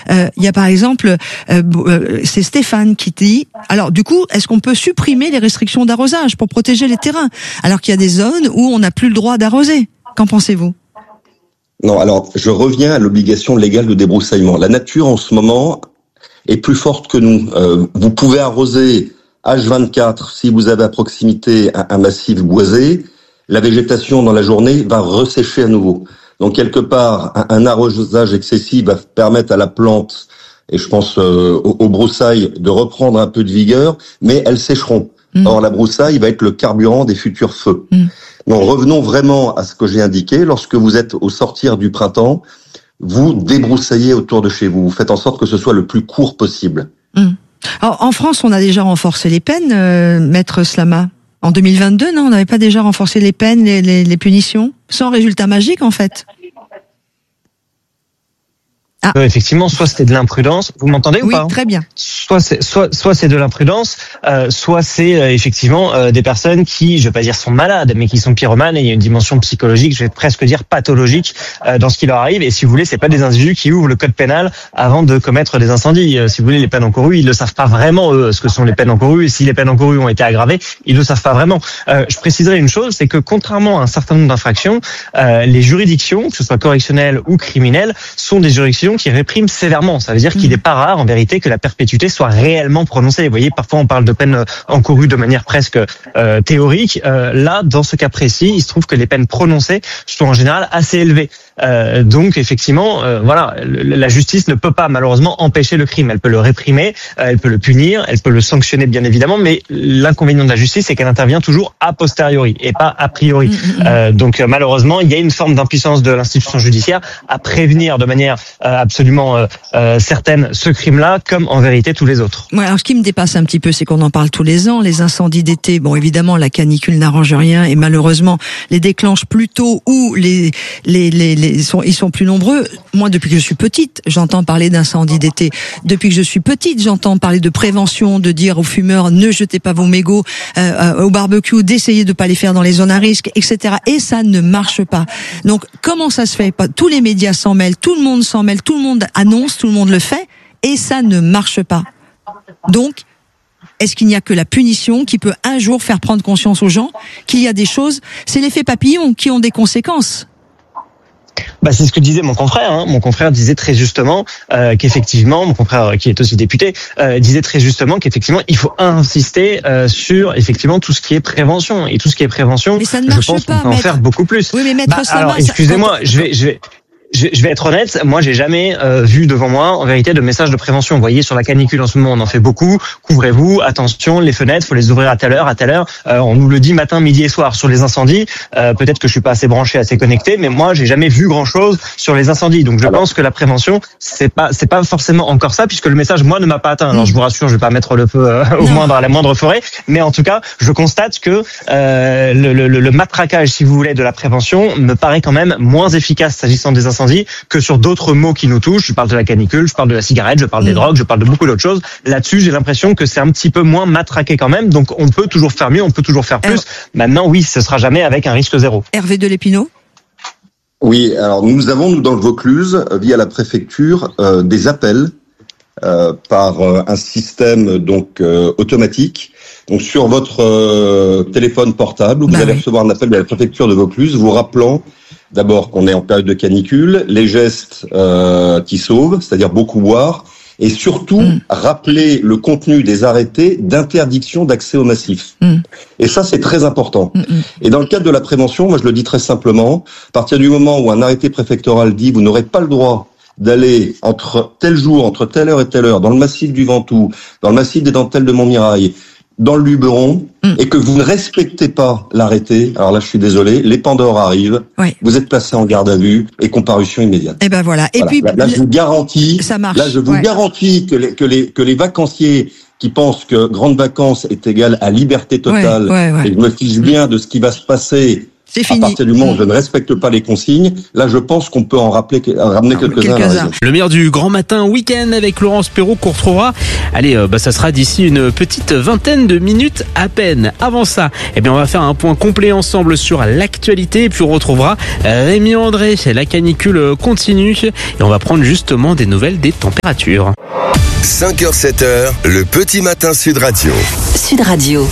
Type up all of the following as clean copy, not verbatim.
Il y a par exemple, c'est Stéphane qui dit, alors du coup, est-ce qu'on peut supprimer les restrictions d'arrosage pour protéger les terrains, alors qu'il y a des zones où on n'a plus le droit d'arroser? Qu'en pensez-vous? Non, alors je reviens à l'obligation légale de débroussaillement. La nature en ce moment est plus forte que nous. Vous pouvez arroser H24 si vous avez à proximité un massif boisé. La végétation dans la journée va ressécher à nouveau. Donc quelque part, un arrosage excessif va permettre à la plante, et je pense aux broussailles, de reprendre un peu de vigueur, mais elles sécheront. Or la broussaille va être le carburant des futurs feux. Donc revenons vraiment à ce que j'ai indiqué. Lorsque vous êtes au sortir du printemps, vous débroussaillez autour de chez vous. Vous faites en sorte que ce soit le plus court possible. Alors, en France, on a déjà renforcé les peines, Maître Slama. En 2022, non, on n'avait pas déjà renforcé les peines, les punitions, sans résultat magique en fait. Effectivement, soit c'était de l'imprudence. Vous m'entendez ou pas? Oui, très bien. Soit c'est de l'imprudence, soit c'est effectivement des personnes qui, je vais pas dire sont malades, mais qui sont pyromanes, et il y a une dimension psychologique, je vais presque dire pathologique, dans ce qui leur arrive. Et si vous voulez, c'est pas des individus qui ouvrent le code pénal avant de commettre des incendies. Si vous voulez, les peines encourues, ils le savent pas vraiment eux, ce que sont les peines encourues. Et si les peines encourues ont été aggravées, ils le savent pas vraiment. Je préciserai une chose, c'est que contrairement à un certain nombre d'infractions, les juridictions, que ce soit correctionnelles ou criminelles, sont des juridictions qui répriment sévèrement. Ça veut dire qu'il n'est pas rare, en vérité, que la perpétuité soit réellement prononcée. Vous voyez, parfois on parle de peines encourues de manière presque théorique. Là, dans ce cas précis, il se trouve que les peines prononcées sont en général assez élevées. Donc effectivement, voilà, la justice ne peut pas malheureusement empêcher le crime. Elle peut le réprimer, elle peut le punir, elle peut le sanctionner bien évidemment, mais l'inconvénient de la justice, c'est qu'elle intervient toujours a posteriori et pas a priori. Donc malheureusement, il y a une forme d'impuissance de l'institution judiciaire à prévenir de manière absolument certaine ce crime-là, comme en vérité tous les autres. Ouais, alors ce qui me dépasse un petit peu, c'est qu'on en parle tous les ans, les incendies d'été. Bon, évidemment, la canicule n'arrange rien et malheureusement, les déclenche plus tôt ou ils sont plus nombreux. Moi, depuis que je suis petite, j'entends parler d'incendies d'été. Depuis que je suis petite, j'entends parler de prévention, de dire aux fumeurs ne jetez pas vos mégots au barbecue, d'essayer de pas les faire dans les zones à risque, etc. Et ça ne marche pas. Donc, comment ça se fait? Tous les médias s'en mêlent, tout le monde s'en mêle, tout le monde annonce, tout le monde le fait, et ça ne marche pas. Donc, est-ce qu'il n'y a que la punition qui peut un jour faire prendre conscience aux gens qu'il y a des choses, c'est l'effet papillon, qui ont des conséquences? C'est ce que disait mon confrère. Mon confrère disait très justement qu'effectivement, mon confrère qui est aussi député, disait très justement qu'effectivement il faut insister sur effectivement tout ce qui est prévention, et tout ce qui est prévention. Mais ça ne marche je pense pas, qu'on peut en faire beaucoup plus. Oui, mais Maître Slama, alors excusez-moi, je vais être honnête, moi j'ai jamais vu devant moi en vérité de message de prévention. Vous voyez, sur la canicule en ce moment on en fait beaucoup, couvrez-vous, attention, les fenêtres, faut les ouvrir à telle heure, on nous le dit matin, midi et soir. Sur les incendies, peut-être que je suis pas assez branché, assez connecté, mais moi j'ai jamais vu grand-chose sur les incendies. Donc je pense que la prévention, c'est pas forcément encore ça, puisque le message moi ne m'a pas atteint. Alors je vous rassure, je vais pas mettre le feu à la moindre forêt, mais en tout cas, je constate que le matraquage, si vous voulez, de la prévention me paraît quand même moins efficace s'agissant des incendies que sur d'autres maux qui nous touchent. Je parle de la canicule, je parle de la cigarette, je parle des drogues, je parle de beaucoup d'autres choses. Là-dessus, j'ai l'impression que c'est un petit peu moins matraqué quand même. Donc, on peut toujours faire mieux, on peut toujours faire plus. Maintenant, oui, ce sera jamais avec un risque zéro. Hervé Delépinot? Oui, alors nous avons, dans le Vaucluse, via la préfecture, des appels par un système automatique. Donc sur votre téléphone portable, vous allez recevoir un appel de la préfecture de Vaucluse vous rappelant d'abord qu'on est en période de canicule, les gestes qui sauvent, c'est-à-dire beaucoup boire, et surtout rappeler le contenu des arrêtés d'interdiction d'accès au massif. Et ça, c'est très important. Et dans le cadre de la prévention, moi je le dis très simplement, à partir du moment où un arrêté préfectoral dit vous n'aurez pas le droit d'aller entre tel jour, entre telle heure et telle heure, dans le massif du Ventoux, dans le massif des Dentelles de Montmirail, dans le Luberon, et que vous ne respectez pas l'arrêté, alors là je suis désolé, les Pandores arrivent, vous êtes placé en garde à vue et comparution immédiate. Et ben voilà. Et puis là je vous garantis, ça marche. Là je vous garantis que les vacanciers qui pensent que grande vacances est égale à liberté totale, et je me fiche bien de ce qui va se passer C'est fini. À partir du moment où je ne respecte pas les consignes, là, je pense qu'on peut en ramener quelques-uns à la raison. Le meilleur du grand matin week-end avec Laurence Perrault qu'on retrouvera. Allez, ça sera d'ici une petite vingtaine de minutes à peine. Avant ça, on va faire un point complet ensemble sur l'actualité et puis on retrouvera Rémi André. La canicule continue et on va prendre justement des nouvelles des températures. 5h, 7h, le petit matin Sud Radio. Sud Radio.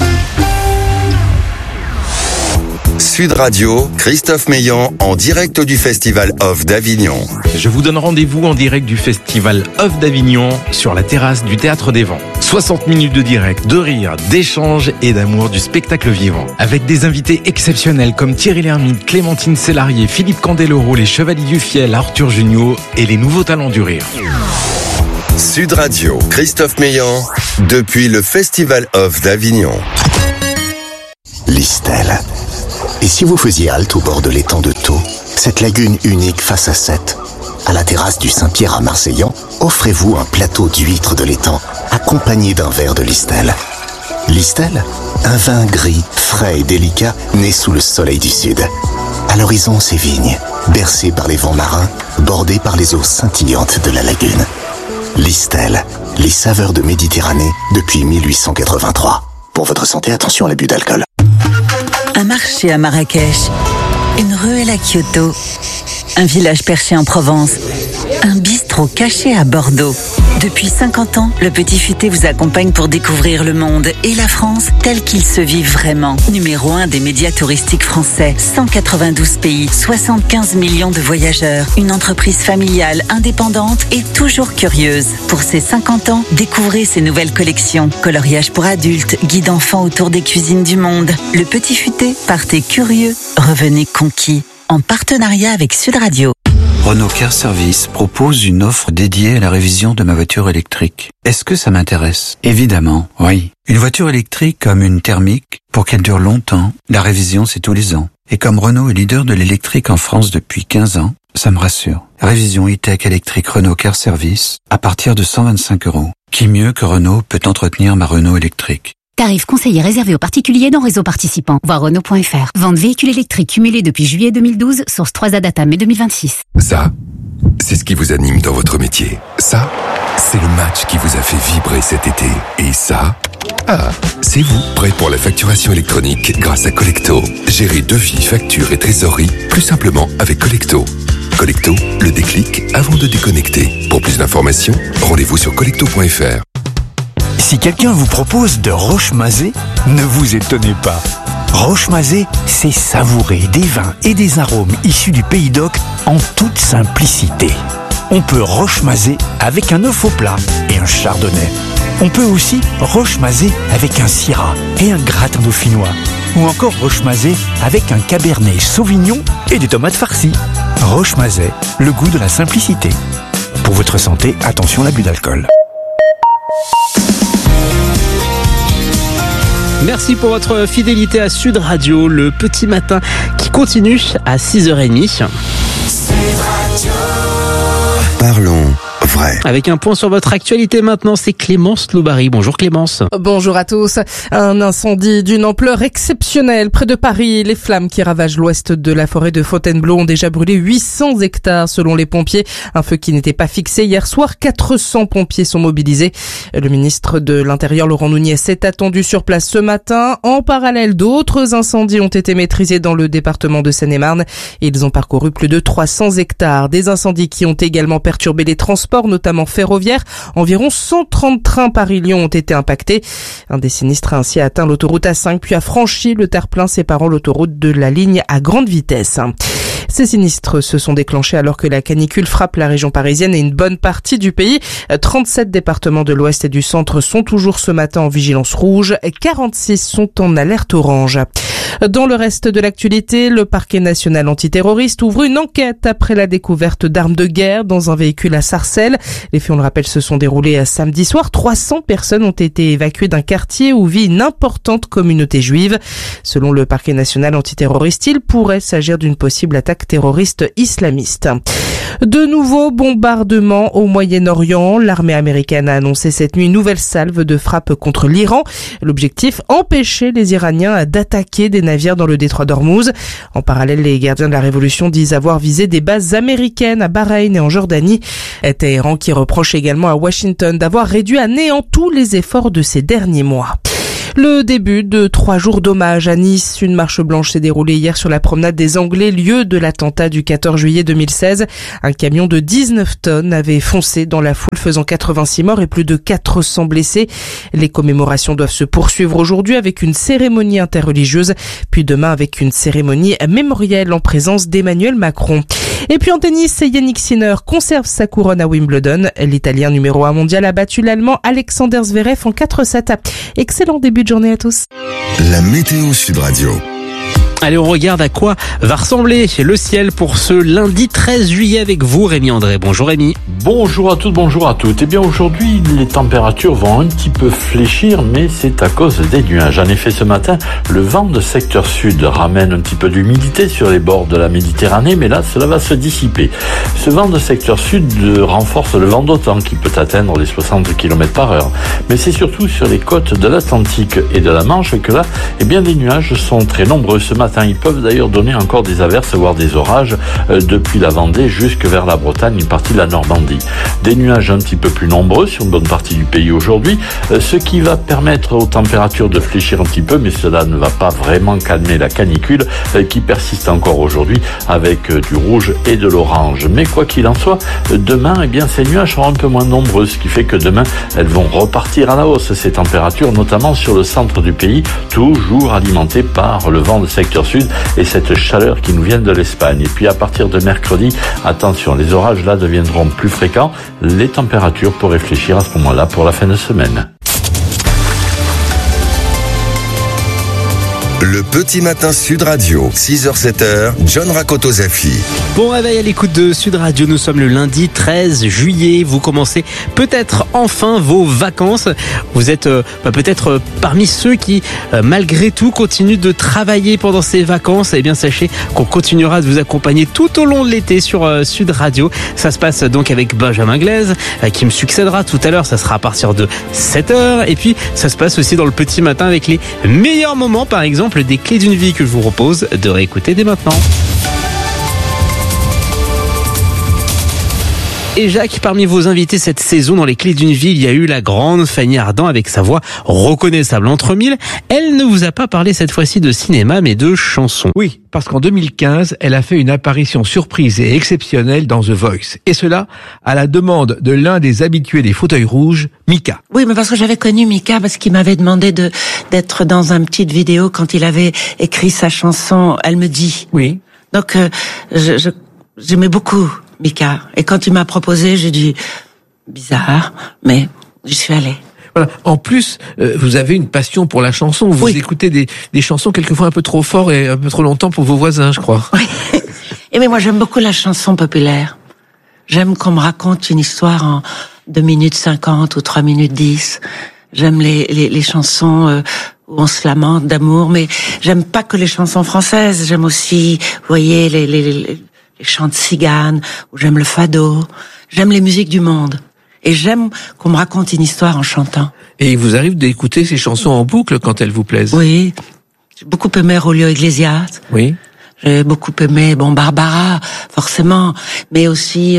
Sud Radio, Christophe Meillan en direct du Festival Off d'Avignon. Je vous donne rendez-vous en direct du Festival Off d'Avignon sur la terrasse du Théâtre des Vents. 60 minutes de direct, de rire, d'échange et d'amour du spectacle vivant. Avec des invités exceptionnels comme Thierry Lhermitte, Clémentine Célarié, Philippe Candeloro, les Chevaliers du Fiel, Arthur Junio et les nouveaux talents du rire. Sud Radio, Christophe Meillan, depuis le Festival Off d'Avignon. Listel. Et si vous faisiez halte au bord de l'étang de Thau, cette lagune unique face à Sète, à la terrasse du Saint-Pierre à Marseillan, offrez-vous un plateau d'huîtres de l'étang, accompagné d'un verre de Listel. Listel, un vin gris, frais et délicat, né sous le soleil du sud. À l'horizon, ses vignes, bercées par les vents marins, bordées par les eaux scintillantes de la lagune. Listel, les saveurs de Méditerranée depuis 1883. Pour votre santé, attention à l'abus d'alcool. Un marché à Marrakech, une ruelle à Kyoto, un village perché en Provence, un bistrot caché à Bordeaux. Depuis 50 ans, le Petit Futé vous accompagne pour découvrir le monde et la France tel qu'il se vit vraiment. Numéro 1 des médias touristiques français, 192 pays, 75 millions de voyageurs, une entreprise familiale, indépendante et toujours curieuse. Pour ses 50 ans, découvrez ses nouvelles collections. Coloriage pour adultes, guide enfants autour des cuisines du monde. Le Petit Futé, partez curieux, revenez conquis. En partenariat avec Sud Radio. Renault Car Service propose une offre dédiée à la révision de ma voiture électrique. Est-ce que ça m'intéresse? Évidemment, oui. Une voiture électrique comme une thermique, pour qu'elle dure longtemps, la révision c'est tous les ans. Et comme Renault est leader de l'électrique en France depuis 15 ans, ça me rassure. Révision e-tech électrique Renault Car Service à partir de 125 €. Qui mieux que Renault peut entretenir ma Renault électrique? Tarif conseillé réservé aux particuliers dans réseau participant. Voir Renault.fr. Vente véhicules électriques cumulés depuis juillet 2012, source 3A Data mai 2026. Ça, c'est ce qui vous anime dans votre métier. Ça, c'est le match qui vous a fait vibrer cet été. Et ça, c'est vous, prêt pour la facturation électronique grâce à Collecto. Gérez devis, factures et trésorerie plus simplement avec Collecto. Collecto, le déclic avant de déconnecter. Pour plus d'informations, rendez-vous sur collecto.fr. Si quelqu'un vous propose de roche-mazé, ne vous étonnez pas. Roche-mazé, c'est savourer des vins et des arômes issus du Pays d'Oc en toute simplicité. On peut roche-mazé avec un œuf au plat et un chardonnay. On peut aussi roche-mazé avec un syrah et un gratin dauphinois. Ou encore roche-mazé avec un cabernet sauvignon et des tomates farcies. Roche-mazé, le goût de la simplicité. Pour votre santé, attention à l'abus d'alcool. Merci pour votre fidélité à Sud Radio, le petit matin qui continue à 6h30. Parlons vrai. Avec un point sur votre actualité maintenant, c'est Clémence Lobary. Bonjour Clémence. Bonjour à tous. Un incendie d'une ampleur exceptionnelle près de Paris. Les flammes qui ravagent l'ouest de la forêt de Fontainebleau ont déjà brûlé 800 hectares selon les pompiers. Un feu qui n'était pas fixé hier soir. 400 pompiers sont mobilisés. Le ministre de l'Intérieur, Laurent Nunez, est attendu sur place ce matin. En parallèle, d'autres incendies ont été maîtrisés dans le département de Seine-et-Marne. Ils ont parcouru plus de 300 hectares. Des incendies qui ont également perturbé les transports, notamment ferroviaires. Environ 130 trains Paris-Lyon ont été impactés. Un des sinistres a ainsi atteint l'autoroute A5 puis a franchi le terre-plein séparant l'autoroute de la ligne à grande vitesse. Ces sinistres se sont déclenchés alors que la canicule frappe la région parisienne et une bonne partie du pays. 37 départements de l'ouest et du centre sont toujours ce matin en vigilance rouge. 46 sont en alerte orange. Dans le reste de l'actualité, le parquet national antiterroriste ouvre une enquête après la découverte d'armes de guerre dans un véhicule à Sarcelles. Les faits, on le rappelle, se sont déroulés samedi soir. 300 personnes ont été évacuées d'un quartier où vit une importante communauté juive. Selon le parquet national antiterroriste, il pourrait s'agir d'une possible attaque terroriste islamiste. De nouveaux bombardements au Moyen-Orient. L'armée américaine a annoncé cette nuit une nouvelle salve de frappe contre l'Iran. L'objectif, empêcher les Iraniens d'attaquer des navires dans le détroit d'Ormuz. En parallèle, les gardiens de la révolution disent avoir visé des bases américaines à Bahreïn et en Jordanie. Téhéran qui reproche également à Washington d'avoir réduit à néant tous les efforts de ces derniers mois. Le début de 3 jours d'hommage à Nice. Une marche blanche s'est déroulée hier sur la promenade des Anglais, lieu de l'attentat du 14 juillet 2016. Un camion de 19 tonnes avait foncé dans la foule, faisant 86 morts et plus de 400 blessés. Les commémorations doivent se poursuivre aujourd'hui avec une cérémonie interreligieuse, puis demain avec une cérémonie mémorielle en présence d'Emmanuel Macron. Et puis en tennis, Yannick Sinner conserve sa couronne à Wimbledon. L'Italien numéro 1 mondial a battu l'Allemand Alexander Zverev en 4-7. Excellent début de journée à tous. La météo Sud Radio. Allez, on regarde à quoi va ressembler le ciel pour ce lundi 13 juillet avec vous, Rémi André. Bonjour Rémi. Bonjour à toutes, bonjour à toutes. Eh bien aujourd'hui, les températures vont un petit peu fléchir, mais c'est à cause des nuages. En effet, ce matin, le vent de secteur sud ramène un petit peu d'humidité sur les bords de la Méditerranée, mais là, cela va se dissiper. Ce vent de secteur sud renforce le vent d'OTAN qui peut atteindre les 60 km/h. Mais c'est surtout sur les côtes de l'Atlantique et de la Manche que là, eh bien, les nuages sont très nombreux ce matin. Ils peuvent d'ailleurs donner encore des averses, voire des orages, depuis la Vendée jusque vers la Bretagne, une partie de la Normandie. Des nuages un petit peu plus nombreux sur une bonne partie du pays aujourd'hui, ce qui va permettre aux températures de fléchir un petit peu, mais cela ne va pas vraiment calmer la canicule qui persiste encore aujourd'hui avec du rouge et de l'orange. Mais quoi qu'il en soit, demain, eh bien, ces nuages seront un peu moins nombreux, ce qui fait que demain, elles vont repartir à la hausse, ces températures, notamment sur le centre du pays, toujours alimentées par le vent de secteur sud et cette chaleur qui nous vient de l'Espagne. Et puis à partir de mercredi, attention, les orages là deviendront plus fréquents. Les températures pourraient fléchir à ce moment-là pour la fin de semaine. Le petit matin Sud Radio, 6h-7h, John Rakoto-Zafi. Bon réveil à l'écoute de Sud Radio, nous sommes le lundi 13 juillet, vous commencez peut-être enfin vos vacances. Vous êtes peut-être parmi ceux qui, malgré tout, continuent de travailler pendant ces vacances. Eh bien sachez qu'on continuera de vous accompagner tout au long de l'été sur Sud Radio. Ça se passe donc avec Benjamin Glaise, qui me succédera tout à l'heure, ça sera à partir de 7h. Et puis ça se passe aussi dans le petit matin avec les meilleurs moments, par exemple des clés d'une vie que je vous propose de réécouter dès maintenant. Et Jacques, parmi vos invités cette saison dans les clés d'une vie, il y a eu la grande Fanny Ardant avec sa voix reconnaissable entre mille. Elle ne vous a pas parlé cette fois-ci de cinéma mais de chansons. Oui, parce qu'en 2015, elle a fait une apparition surprise et exceptionnelle dans The Voice. Et cela à la demande de l'un des habitués des fauteuils rouges, Mika. Oui, mais parce que j'avais connu Mika, parce qu'il m'avait demandé d'être dans une petite vidéo quand il avait écrit sa chanson « Elle me dit ». Oui. Donc, j'aimais beaucoup Mika. Et quand il m'a proposé, j'ai dit bizarre, mais j'y suis allée. Voilà. En plus, vous avez une passion pour la chanson. Vous écoutez des chansons quelquefois un peu trop fort et un peu trop longtemps pour vos voisins, je crois. Oui. Et mais moi, j'aime beaucoup la chanson populaire. J'aime qu'on me raconte une histoire en 2 minutes 50 ou 3 minutes 10. J'aime les chansons où on se lamente d'amour, mais j'aime pas que les chansons françaises. J'aime aussi, vous voyez, les chants de cigane, ou j'aime le fado. J'aime les musiques du monde. Et j'aime qu'on me raconte une histoire en chantant. Et il vous arrive d'écouter ces chansons en boucle quand elles vous plaisent? Oui. J'ai beaucoup aimé Julio Iglesias. Oui. J'ai beaucoup aimé, Barbara, forcément. Mais aussi,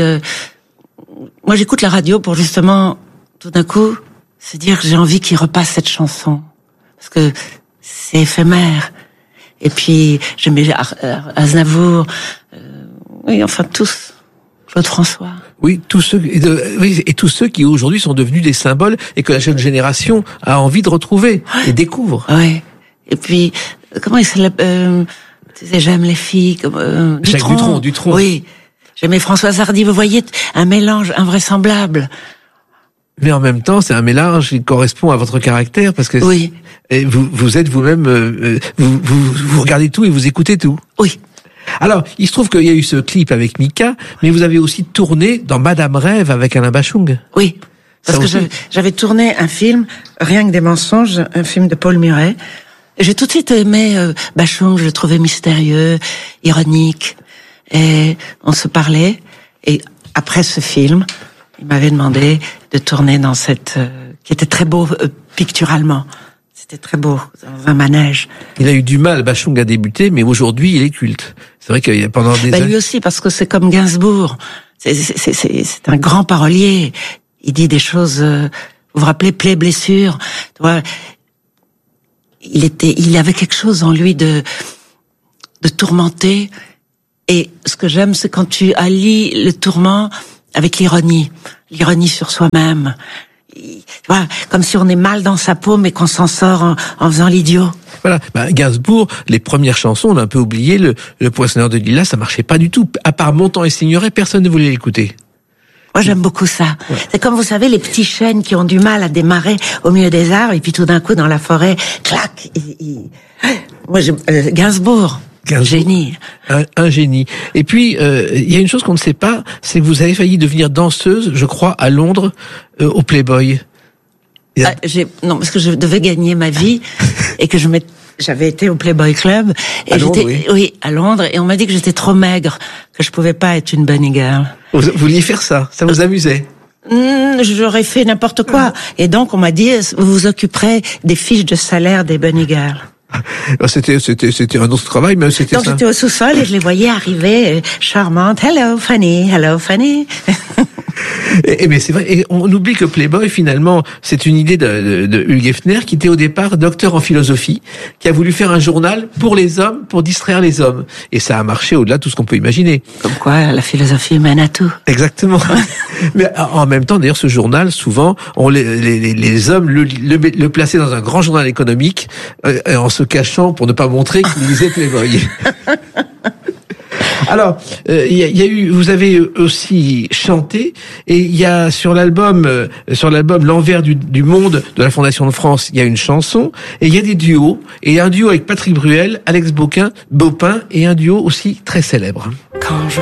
moi j'écoute la radio pour justement, tout d'un coup, se dire que j'ai envie qu'il repasse cette chanson. Parce que c'est éphémère. Et puis, j'aimais Aznavour, oui, enfin tous. Claude François. Oui, tous ceux qui aujourd'hui sont devenus des symboles et que la jeune génération a envie de retrouver et découvre. Ouais. Et puis, comment il s'appelle, tu sais, j'aime les filles, comme, Dutronc. Oui. J'aimais Françoise Hardy, vous voyez, un mélange invraisemblable. Mais en même temps, c'est un mélange qui correspond à votre caractère parce que oui. Et vous êtes vous-même, vous regardez tout et vous écoutez tout. Oui. Alors, il se trouve qu'il y a eu ce clip avec Mika, mais vous avez aussi tourné dans Madame Rêve avec Alain Bachung. Oui, parce que j'avais tourné un film, Rien que des mensonges, un film de Paul Murray. J'ai tout de suite aimé Bachung, je le trouvais mystérieux, ironique, et on se parlait. Et après ce film, il m'avait demandé de tourner dans cette qui était très beau picturalement. C'était très beau, dans un manège. Il a eu du mal, Bachung, à débuter, mais aujourd'hui, il est culte. C'est vrai qu'il y a pendant des années... Lui aussi, parce que c'est comme Gainsbourg. C'est un grand parolier. Il dit des choses... vous vous rappelez, plaie, blessure. Tu vois, il avait quelque chose en lui de tourmenté. Et ce que j'aime, c'est quand tu allies le tourment avec l'ironie sur soi-même. Tu vois, comme si on est mal dans sa peau, mais qu'on s'en sort en faisant l'idiot. Voilà. Gainsbourg, les premières chansons, on a un peu oublié, le Poinçonneur de Lilas, ça marchait pas du tout. À part Montant et Signoret, personne ne voulait l'écouter. Moi, j'aime beaucoup ça. Ouais. C'est comme, vous savez, les petits chênes qui ont du mal à démarrer au milieu des arbres, et puis tout d'un coup, dans la forêt, clac, moi, Gainsbourg. Génie. Un génie. Et puis, il y a une chose qu'on ne sait pas, c'est que vous avez failli devenir danseuse, je crois, à Londres, au Playboy. Non, parce que je devais gagner ma vie et que j'avais été au Playboy Club et à Londres, oui, à Londres, et on m'a dit que j'étais trop maigre, que je pouvais pas être une bunny girl. Vous vouliez faire ça vous amusait? J'aurais fait n'importe quoi. Et donc on m'a dit, vous vous occuperez des fiches de salaire des bunny girls. C'était un autre travail, mais c'était ça. Donc j'étais au sous-sol et je les voyais arriver, charmantes. Hello Fanny, hello Fanny. Mais c'est vrai, et on oublie que Playboy, finalement, c'est une idée de Hugh Hefner, qui était au départ docteur en philosophie, qui a voulu faire un journal pour les hommes, pour distraire les hommes. Et ça a marché au-delà de tout ce qu'on peut imaginer. Comme quoi, la philosophie mène à tout. Exactement. Mais en même temps, d'ailleurs, ce journal, souvent, les hommes le plaçaient dans un grand journal économique, en se cachant pour ne pas montrer qu'ils lisaient Playboy. Alors, vous avez aussi chanté, et il y a sur l'album L'envers du monde de la Fondation de France, il y a une chanson, et il y a des duos, et il y a un duo avec Patrick Bruel, Alex Baupin, et un duo aussi très célèbre. Quand je